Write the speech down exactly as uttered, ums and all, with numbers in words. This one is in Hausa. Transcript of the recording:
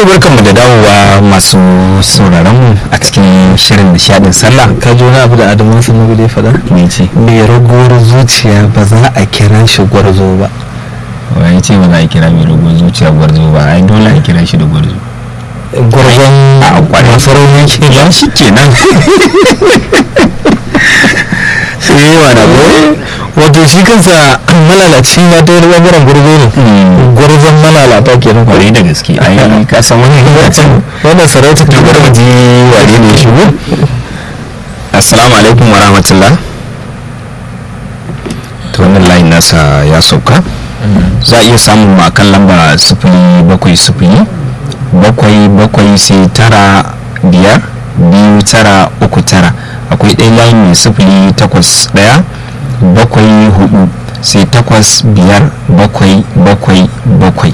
to barkanmu da dawowa masu sauraron mu a cikin shirin nishadin sallah. Ka ji wani abu da Adamu Sanu da ya faɗa? Me ce? Mai ragowar zuciya ba za a kira shi gwarzo ba. Wai ce ba za a kira mai ragowar zuciya gwarzo ba, ai dole a kira shi da gwarzo. Gwarzon a kwanan sarauni ke ya shi kenan. sai yawa da wato shi kansa malalaci ma ta wani ɓangaren gwarzo ne. Gwarzon malalata ke nan kwarai da gaske ai ka san wani lokacin wannan sarauta ta bari mu ji wane ne ya shigo. Assalamu alaikum wa rahmatullah. To wannan layin nasa ya sauka. Za a iya samun ma kan lamba sifili bakwai sifili bakwai bakwai sai tara biyar biyu tara uku tara. Akwai ɗaya layin mai sifili takwas ɗaya bakwai hudu sai takwas biyar bakwai bakwai bakwai.